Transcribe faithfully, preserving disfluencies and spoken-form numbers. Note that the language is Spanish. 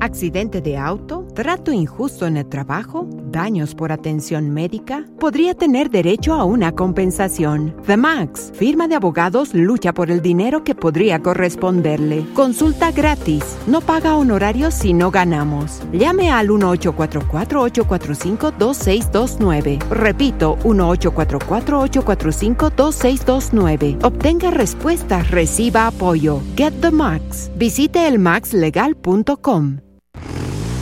accidente de auto, trato injusto en el trabajo, daños por atención médica, podría tener derecho a una compensación. The Max, firma de abogados, lucha por el dinero que podría corresponderle. Consulta gratis. No paga honorarios si no ganamos. Llame al uno ocho cuatro cuatro, ocho cuatro cinco, dos seis dos nueve. Repito, uno ocho cuatro cuatro, ocho cuatro cinco, dos seis dos nueve. Obtenga respuestas, reciba apoyo. Get the Max. Visite el max legal punto com.